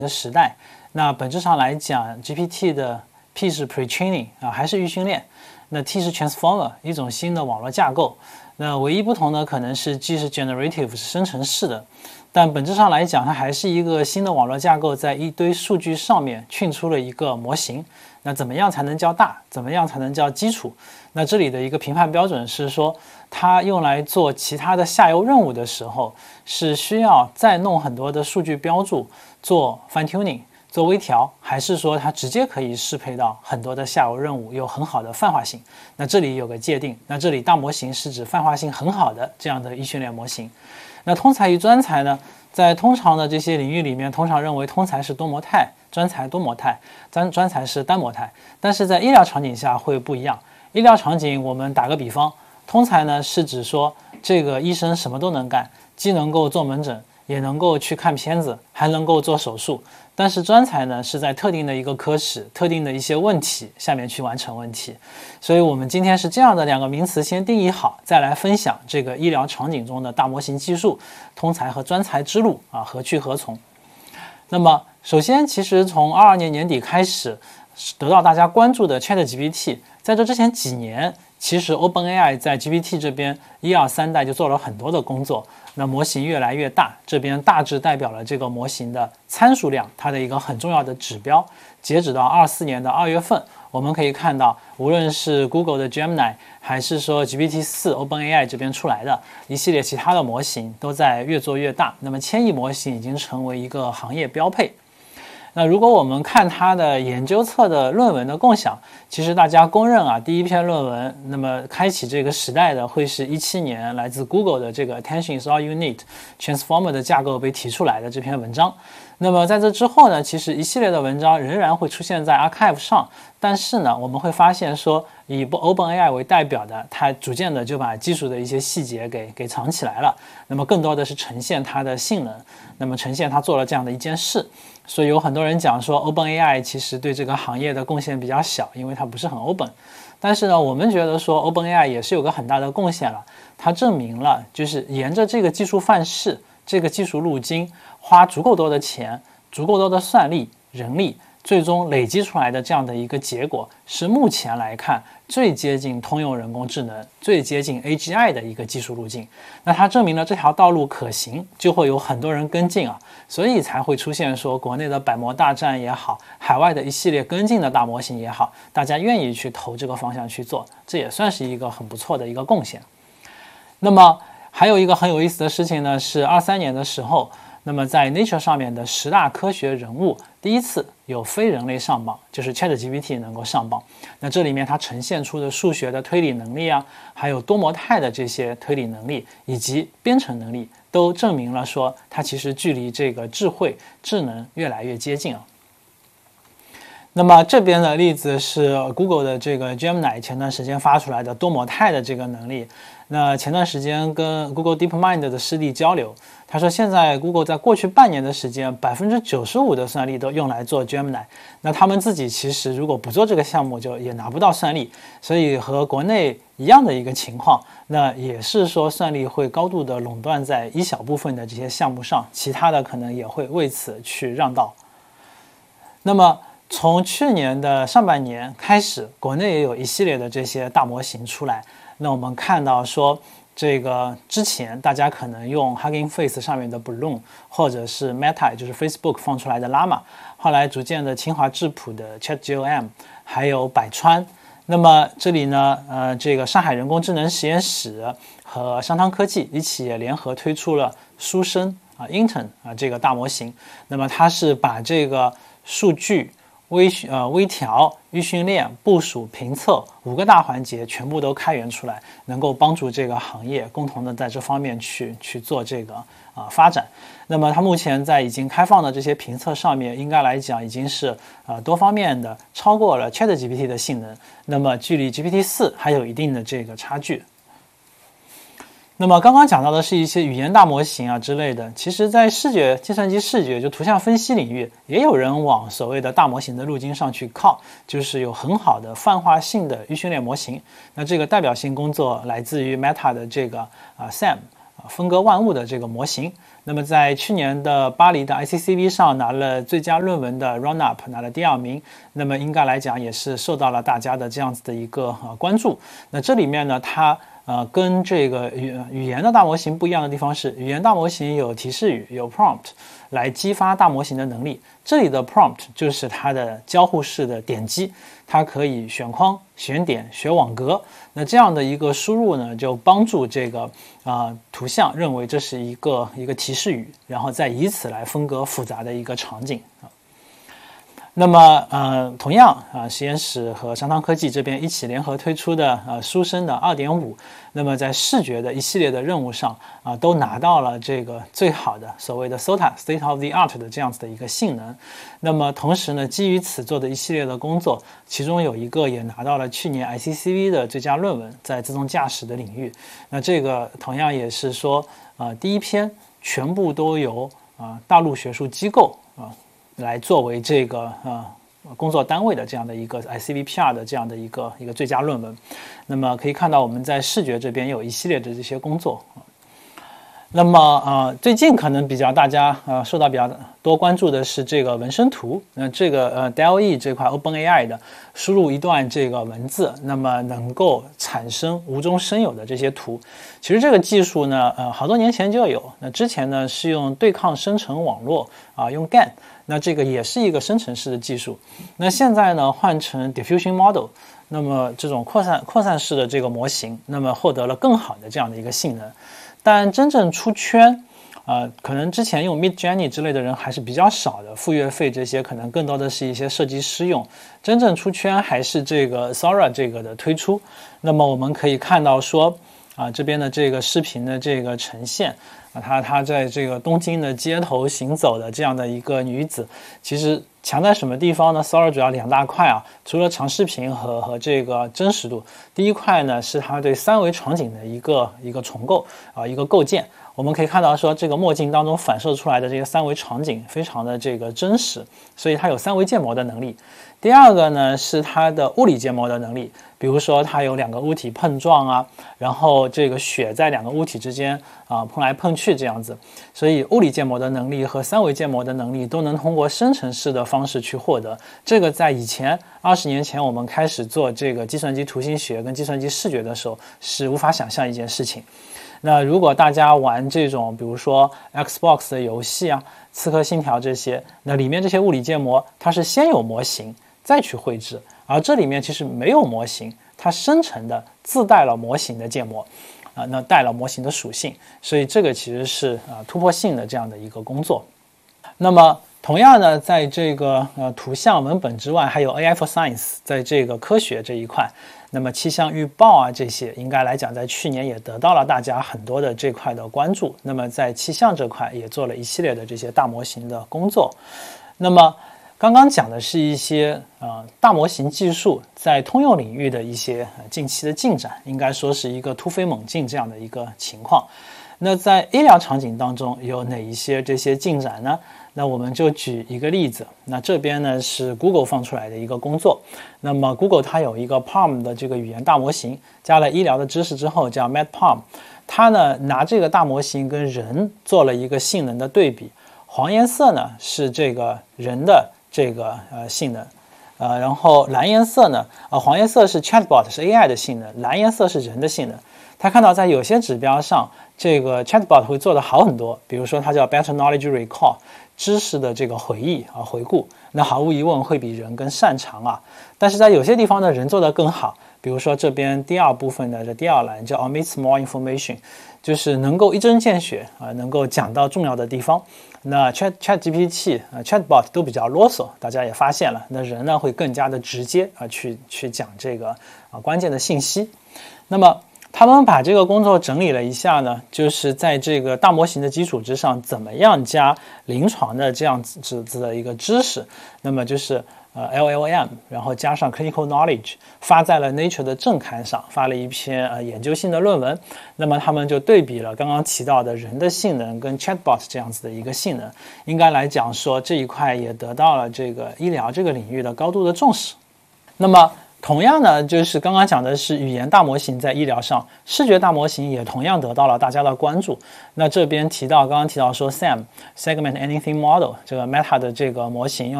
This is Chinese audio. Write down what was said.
的时代。那本质上来讲 ，GPT 的 P 是 Pre-training 还是预训练，那 T 是 Transformer 一种新的网络架构。那唯一不同的可能是 G 是 Generative 是生成式的，但本质上来讲，它还是一个新的网络架构，在一堆数据上面训出了一个模型。那怎么样才能叫大？怎么样才能叫基础？那这里的一个评判标准是说，它用来做其他的下游任务的时候，是需要再弄很多的数据标注做 fine tuning。做微调，还是说它直接可以适配到很多的下游任务，有很好的泛化性？那这里有个界定，那这里大模型是指泛化性很好的这样的预训练模型。那通才与专才呢，在通常的这些领域里面，通常认为通才是多模态，专才多模态，专才是单模态。但是在医疗场景下会不一样。医疗场景，我们打个比方，通才呢是指说这个医生什么都能干，既能够做门诊，也能够去看片子，还能够做手术。但是专才呢是在特定的一个科室、特定的一些问题下面去完成问题。所以我们今天是这样的两个名词先定义好，再来分享这个医疗场景中的大模型技术通才和专才之路何去何从。那么首先，其实从22年年底开始得到大家关注的 ChatGPT， 在这之前几年，其实 OpenAI 在 GPT 这边1、2、3代就做了很多的工作。那模型越来越大，这边大致代表了这个模型的参数量，它的一个很重要的指标。截止到24年的2月份，我们可以看到，无论是 Google 的 Gemini， 还是说 GPT-4 OpenAI 这边出来的一系列其他的模型，都在越做越大。那么1000亿模型已经成为一个行业标配。那如果我们看它的研究册的论文的共享，其实大家公认第一篇论文，那么开启这个时代的会是17年来自 Google 的这个 Attention is all you need Transformer 的架构被提出来的这篇文章。那么在这之后呢，其实一系列的文章仍然会出现在 Archive 上，但是呢，我们会发现说，以 OpenAI 为代表的，它逐渐的就把技术的一些细节给藏起来了。那么更多的是呈现它的性能，那么呈现它做了这样的一件事。所以有很多人讲说 OpenAI 其实对这个行业的贡献比较小，因为它不是很 open。但是呢，我们觉得说 OpenAI 也是有个很大的贡献了，它证明了就是沿着这个技术范式、这个技术路径，花足够多的钱、足够多的算力、人力，最终累积出来的这样的一个结果，是目前来看最接近通用人工智能、最接近 AGI 的一个技术路径。那它证明了这条道路可行，就会有很多人跟进所以才会出现说国内的百模大战也好，海外的一系列跟进的大模型也好，大家愿意去投这个方向去做，这也算是一个很不错的一个贡献。那么还有一个很有意思的事情呢，是23年的时候，那么在 Nature 上面的10大科学人物第一次有非人类上榜，就是 ChatGPT 能够上榜。那这里面它呈现出的数学的推理能力还有多模态的这些推理能力以及编程能力，都证明了说它其实距离这个智能越来越接近那么这边的例子是 Google 的这个 Gemini 前段时间发出来的多模态的这个能力。那前段时间跟 Google DeepMind 的师弟交流，他说现在 Google 在过去半年的时间，95%的算力都用来做 Gemini。那他们自己其实如果不做这个项目，就也拿不到算力，所以和国内一样的一个情况。那也是说算力会高度的垄断在一小部分的这些项目上，其他的可能也会为此去让道。那么从去年的上半年开始，国内也有一系列的这些大模型出来。那我们看到说，这个之前大家可能用 Hugging Face 上面的 Balloon， 或者是 Meta 就是 Facebook 放出来的 Llama， 后来逐渐的清华质朴的 ChatGOM， 还有百川。那么这里呢，这个上海人工智能实验室和商汤科技一起也联合推出了书生Intern 这个大模型。那么它是把这个数据微调、预训练、部署、评测5个大环节全部都开源出来，能够帮助这个行业共同的在这方面去做这个发展。那么它目前在已经开放的这些评测上面，应该来讲已经是多方面的超过了 ChatGPT 的性能，那么距离 GPT-4 还有一定的这个差距。那么刚刚讲到的是一些语言大模型之类的，其实在计算机视觉就图像分析领域，也有人往所谓的大模型的路径上去靠，就是有很好的泛化性的预训练模型。那这个代表性工作来自于 Meta 的这个Sam 分割万物的这个模型。那么在去年的巴黎的 ICCV 上拿了最佳论文的 Run-Up 拿了第2名，那么应该来讲也是受到了大家的这样子的一个关注。那这里面呢，它跟这个语言的大模型不一样的地方是，语言大模型有提示语，有 prompt 来激发大模型的能力。这里的 prompt 就是它的交互式的点击，它可以选框、选点、选网格。那这样的一个输入呢，就帮助这个图像认为这是一个提示语，然后再以此来分割复杂的一个场景啊。那么同样实验室和商汤科技这边一起联合推出的书生的 2.5， 那么在视觉的一系列的任务上都拿到了这个最好的所谓的 SOTA State of the Art 的这样子的一个性能。那么同时呢，基于此做的一系列的工作，其中有一个也拿到了去年 ICCV 的最佳论文，在自动驾驶的领域。那这个同样也是说第一篇全部都由大陆学术机构来作为这个工作单位的这样的一个 ICVPR 的这样的一个最佳论文。那么可以看到我们在视觉这边有一系列的这些工作。那么最近可能大家受到比较多关注的是这个纹身图。那这个DALL-E 这块 OpenAI 的输入一段这个文字，那么能够产生无中生有的这些图。其实这个技术呢好多年前就有，那之前呢是用对抗生成网络用 GAN， 那这个也是一个生成式的技术。那现在呢换成 Diffusion Model， 那么这种扩散式的这个模型，那么获得了更好的这样的一个性能。但真正出圈可能之前用 Midjourney 之类的人还是比较少的，付月费这些可能更多的是一些设计师用。真正出圈还是这个 Sora 这个的推出。那么我们可以看到说这边的这个视频的这个呈现她在这个东京的街头行走的这样的一个女子，其实强在什么地方呢？ Sora 主要2大块除了长视频和这个真实度。第一块呢是它对3维场景的一个重构一个构建。我们可以看到说这个墨镜当中反射出来的这个3维场景非常的这个真实，所以它有3维建模的能力。第二个呢是它的物理建模的能力，比如说它有2个物体碰撞然后这个血在2个物体之间碰来碰去这样子，所以物理建模的能力和3维建模的能力都能通过生成式的方式去获得。这个在以前20年前我们开始做这个计算机图形学跟计算机视觉的时候是无法想象一件事情。那如果大家玩这种比如说 Xbox 的游戏刺客信条这些，那里面这些物理建模它是先有模型再去绘制，而这里面其实没有模型，它生成的自带了模型的建模那带了模型的属性，所以这个其实是突破性的这样的一个工作。那么同样呢，在这个图像文本之外，还有 AI for Science， 在这个科学这一块，那么气象预报这些应该来讲在去年也得到了大家很多的这块的关注。那么在气象这块也做了一系列的这些大模型的工作。那么刚刚讲的是一些大模型技术在通用领域的一些近期的进展，应该说是一个突飞猛进这样的一个情况。那在医疗场景当中有哪一些这些进展呢？那我们就举一个例子。那这边呢是 Google 放出来的一个工作。那么 Google 它有一个 PaLM 的这个语言大模型，加了医疗的知识之后叫 MedPaLM。它呢拿这个大模型跟人做了一个性能的对比。黄颜色呢是这个人的这个性能，然后蓝颜色呢黄颜色是 Chatbot 是 AI 的性能，蓝颜色是人的性能。他看到在有些指标上这个 Chatbot 会做得好很多，比如说它叫 Better Knowledge Recall， 知识的这个回忆回顾，那毫无疑问会比人更擅长但是在有些地方呢人做得更好，比如说这边第2部分的这第2栏叫 Omits More Information， 就是能够一针见血能够讲到重要的地方。那 ChatGPT、Chatbot 都比较啰嗦，大家也发现了，那人呢会更加的直接去讲这个关键的信息。那么他们把这个工作整理了一下呢，就是在这个大模型的基础之上，怎么样加临床的这样子的一个知识，那么就是LLM， 然后加上 clinical knowledge， 发在了 Nature 的正刊上，发了一篇研究性的论文。那么他们就对比了刚刚提到的人的性能跟 Chatbot 这样子的一个性能，应该来讲说这一块也得到了这个医疗这个领域的高度的重视。那么同样呢，就是刚刚讲的是语言大模型在医疗上，视觉大模型也同样得到了大家的关注。那这边刚刚提到说 SAM Segment Anything Model 这个 Meta 的这个模型用